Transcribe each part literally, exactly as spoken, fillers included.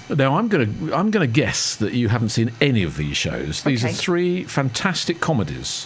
Now, I'm going to I'm going to guess that you haven't seen any of these shows. These Okay. are three fantastic comedies.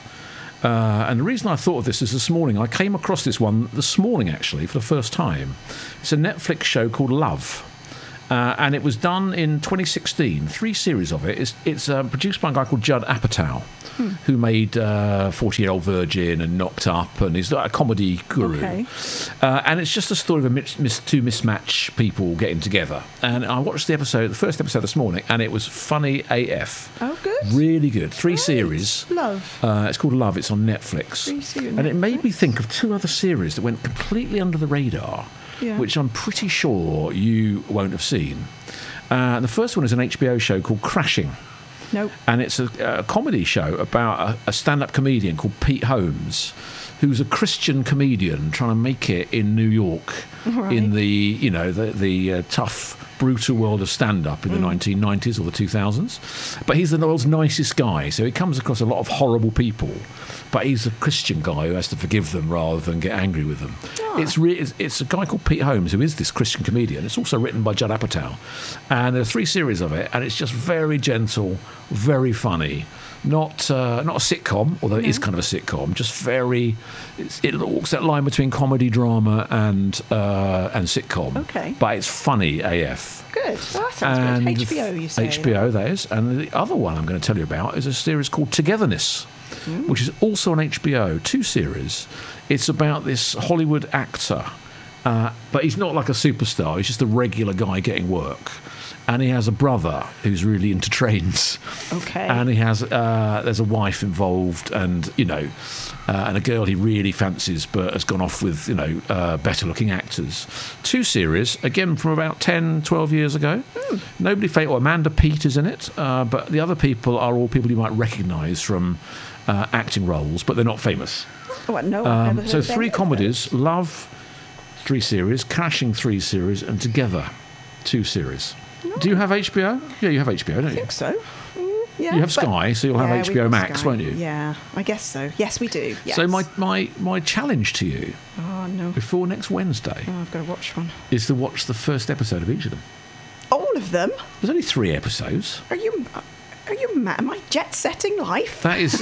Uh, and the reason I thought of this is this morning, I came across this one this morning, actually, for the first time. It's a Netflix show called Love. Uh, and it was done in twenty sixteen, three series of it. It's, it's uh, produced by a guy called Judd Apatow, hmm. who made uh, forty-Year-Old Virgin and Knocked Up, and he's like a comedy guru. Okay. Uh, and it's just a story of a mis- mis- two mismatched people getting together. And I watched the episode, the first episode this morning, and it was funny A F. Oh, good. Really good. Three Right. series. Love. Uh, it's called Love. It's on Netflix. Three series And it made Netflix. me think of two other series that went completely under the radar, Yeah. which I'm pretty sure you won't have seen. Uh, the first one is an H B O show called Crashing. Nope. And it's a, a comedy show about a, a stand-up comedian called Pete Holmes, who's a Christian comedian trying to make it in New York Right. in the, you know, the, the uh, tough, brutal world of stand-up in the nineteen nineties or the two thousands. But he's the world's nicest guy, so he comes across a lot of horrible people. But he's a Christian guy who has to forgive them rather than get angry with them. Ah. It's, re- it's it's a guy called Pete Holmes who is this Christian comedian. It's also written by Judd Apatow. And there are three series of it, and it's just very gentle, very funny. Not uh, not a sitcom, although it is kind of a sitcom. Just very, it's, it walks that line between comedy, drama, and uh, and sitcom. Okay. But it's funny A F. Good. Well, that sounds And good. H B O, you say? H B O, that is. And the other one I'm going to tell you about is a series called Togetherness, Mm. which is also on H B O, two series. It's about this Hollywood actor, uh, but he's not like a superstar. He's just a regular guy getting work. And he has a brother who's really into trains. Okay. And he has, uh, there's a wife involved, and, you know, uh, and a girl he really fancies but has gone off with, you know, uh, better looking actors. Two series, again from about ten, twelve years ago. Mm. Nobody famous. Well, Amanda Peet is in it, uh, but the other people are all people you might recognise from uh, acting roles, but they're not famous. Oh, no, I've Um, never heard so of three any of comedies, Love, three series, Crashing, three series, and Together, two series. Do you have H B O? Yeah, you have H B O, don't I you? think so. Mm, yeah, You have but- Sky, so you'll have Yeah, H B we've O got Max, Sky. won't you? Yeah, I guess so. Yes, we do. Yes. So my, my, my challenge to you Oh, no. before next Wednesday Oh, I've got to watch one. is to watch the first episode of each of them. All of them? There's only three episodes. Are you... Are you mad? Am I jet-setting life? That is.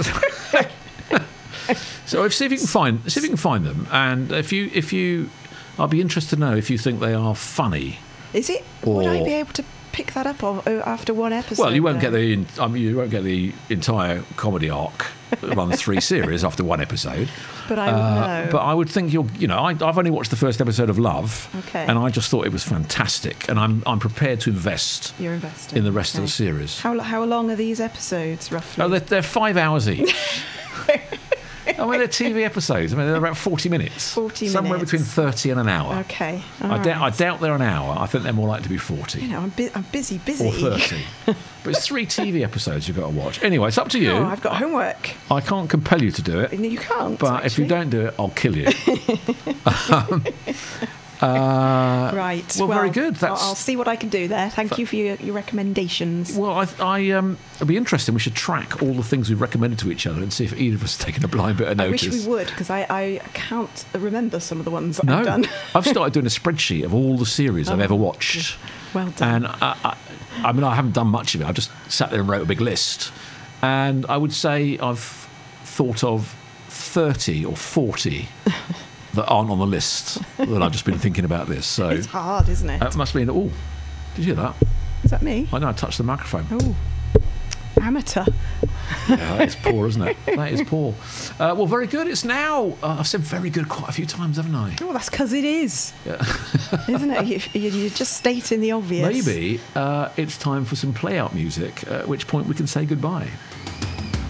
So if, see if you can find see if you can find them, and if you if you, I'll be interested to know if you think they are funny. Is it? Would I Or- be able to pick that up or, or after one episode? Well, you won't get then? the I mean, you won't get the entire comedy arc that runs three series after one episode. But I would Uh, know. But I would think you'll, you know, I, I've only watched the first episode of Love, Okay. and I just thought it was fantastic, and I'm I'm prepared to invest You're investing. in the rest of Okay. the series. How, how long are these episodes, roughly? Oh, they're, they're five hours each. I mean, they're T V episodes. I mean, they're about forty minutes. forty Somewhere minutes. between thirty and an hour. Okay. I, all doubt, I right. doubt they're an hour. I think they're more likely to be forty You know, I'm, bu- I'm busy, busy. or thirty. But it's three T V episodes you've got to watch. Anyway, it's up to you. Oh, I've got homework. I can't compel you to do it. No, you can't. But if you actually. don't do it, I'll kill you. um, uh, Right. Well, very good. I'll- That's I'll see what I can do there. Thank you for your, your recommendations. well. I, I um, it'd be interesting. We should track all the things we've recommended to each other and see if either of us has taken a blind bit of I notice. wish we would, because I, I can't remember some of the ones that No, I've done. I've started doing a spreadsheet of all the series I've Oh, ever watched. Well done. And I, I, I mean, I haven't done much of it. I've just sat there and wrote a big list. And I would say I've thought of thirty or forty that aren't on the list that I've just been thinking about this. So It's hard, isn't it? that must mean, oh, did you hear that? Is that me? I know I touched the microphone. Oh, amateur. Yeah, that is poor, isn't it? That is poor. Uh, well, very good. It's now, uh, I've said very good quite a few times, haven't I? Oh, that's because it is, isn't it? You, you, you're just stating the obvious. Maybe uh, it's time for some play-out music, at which point we can say goodbye.